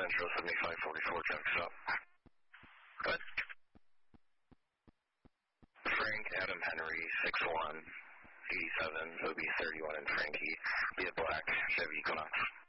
Central 7544, traffic stop. Go ahead. Frank Adam Henry 6187 OB31 and Frankie. Be a black Chevy Equinox.